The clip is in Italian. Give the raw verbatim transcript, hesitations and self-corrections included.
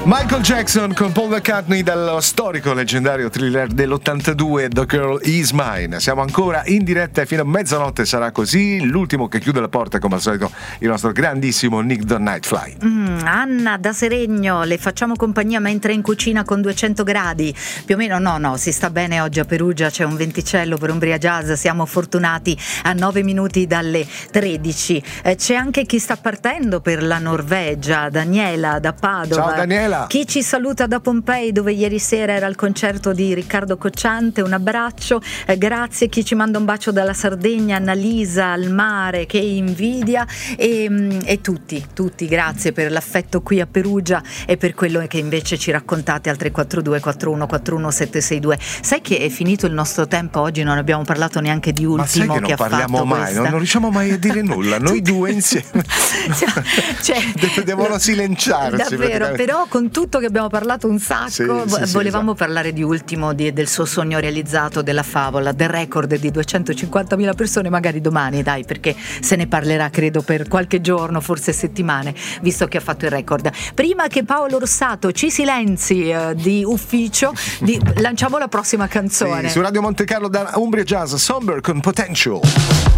Michael Jackson con Paul McCartney dallo storico leggendario thriller dell'ottantadue, The Girl Is Mine. Siamo ancora in diretta e fino a mezzanotte sarà così. L'ultimo che chiude la porta, come al solito, il nostro grandissimo Nick the Nightfly. Mm, Anna da Seregno, le facciamo compagnia mentre è in cucina con duecento gradi più o meno. No, no, si sta bene oggi a Perugia, c'è un venticello per Umbria Jazz, siamo fortunati, a nove minuti dalle tredici. Eh, c'è anche chi sta partendo per la Norvegia, Daniela da Padova. Ciao Daniela. Chi ci saluta da Pompei, dove ieri sera era il concerto di Riccardo Cocciante, un abbraccio, eh, grazie. Chi ci manda un bacio dalla Sardegna, Annalisa al mare, che invidia, e, e tutti, tutti grazie per l'affetto qui a Perugia e per quello che invece ci raccontate al tre quattro due quattro uno quattro uno sette sei due. Sai che è finito il nostro tempo oggi, non abbiamo parlato neanche di Ultimo. Ma sai che non che parliamo ha fatto mai, questa... non, non riusciamo mai a dire nulla, noi due insieme. Cioè, De- devono silenciarsi. Davvero, però con tutto che abbiamo parlato un sacco, sì, vo- sì, sì, volevamo esatto. parlare di Ultimo, di, del suo sogno realizzato, della favola, del record di duecentocinquantamila persone, magari domani, dai, perché se ne parlerà credo per qualche giorno, forse settimane, visto che ha fatto il record. Prima che Paolo Rossato ci silenzi eh, di ufficio, di, lanciamo la prossima canzone. Sì, su Radio Monte Carlo da Umbria Jazz, Somber con Potential.